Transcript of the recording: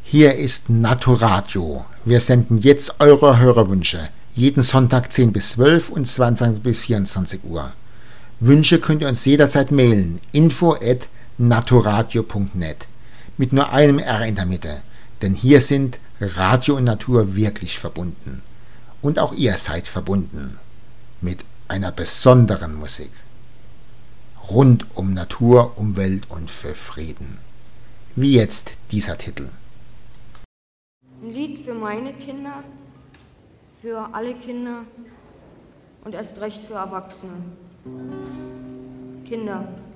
Hier ist Naturadio. Wir senden jetzt eure Hörerwünsche. Jeden Sonntag 10 bis 12 und 22 bis 24 Uhr. Wünsche könnt ihr uns jederzeit mailen. info@naturadio.net. Mit nur einem R in der Mitte. Denn hier sind Radio und Natur wirklich verbunden. Und auch ihr seid verbunden. Mit einer besonderen Musik. Rund um Natur, Umwelt und für Frieden. Wie jetzt dieser Titel. Ein Lied für meine Kinder, für alle Kinder und erst recht für Erwachsene. Kinder,